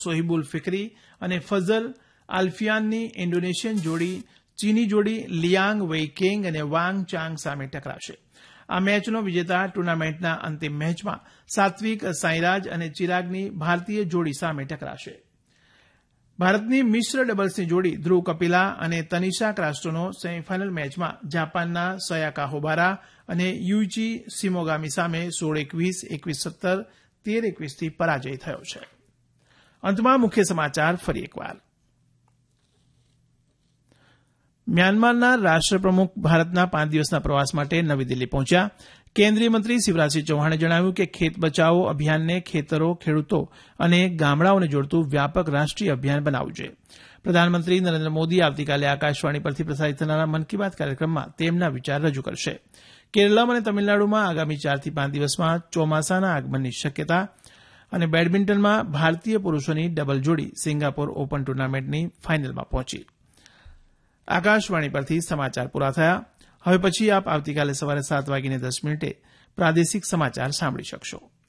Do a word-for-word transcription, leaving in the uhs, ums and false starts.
સોહિબુલ ફિક્રી અને ફઝલ આલ્ફિયાનની ઇન્ડોનેશિયન જોડી ચીની જોડી લિયાંગ વેઇકેંગ અને વાંગ ચાંગ સામે ટકરાશે. આ મેચનો વિજેતા ટુર્નામેન્ટના અંતિમ મેચમાં સાત્વિક સાંઈરાજ અને ચિરાગની ભારતીય જોડી સામે ટકરાશે. ભારતની મિશ્ર ડબલ્સની જોડી ધ્રુવ કપિલા અને તનિષા ક્રાસ્ટોનો સેમીફાઇનલ મેચમાં જાપાનના સયાકા હોબારા અને યુઇચી સિમોગામી સામે સોળ એકવીસ, એકવીસ સત્તર, તેર એકવીસથી પરાજય થયો છે. અંતમાં મુખ્ય સમાચાર ફરી એકવાર. મ્યાનમારના રાષ્ટ્રપ્રમુખ ભારતના પાંચ દિવસના પ્રવાસ માટે નવી દિલ્હી પહોંચ્યા. કેન્દ્રીય મંત્રી શિવરાજસિંહ ચૌહાણે જણાવ્યું કે ખેત બચાવો અભિયાનને ખેતરો, ખેડૂતો અને ગામડાઓને જોડતું વ્યાપક રાષ્ટ્રીય અભિયાન બનાવવું જોઈએ. પ્રધાનમંત્રી નરેન્દ્ર મોદી આવતીકાલે આકાશવાણી પરથી પ્રસારિત થનારા મન કી બાત કાર્યક્રમમાં તેમના વિચાર રજૂ કરશે. કેરળમ અને તમિલનાડુમાં આગામી ચારથી પાંચ દિવસમાં ચોમાસાના આગમનની શક્યતા. અને બેડમિન્ટનમાં ભારતીય પુરૂષોની ડબલ જોડી સિંગાપોર ઓપન ટુર્નામેન્ટની ફાઇનલમાં પહોંચી. આકાશવાણી પરથી સમાચાર પૂરા થયા. હવે પછી આપ આવતીકાલે સવારે સાત વાગીને દસ મિનિટે પ્રાદેશિક સમાચાર સાંભળી શકશો.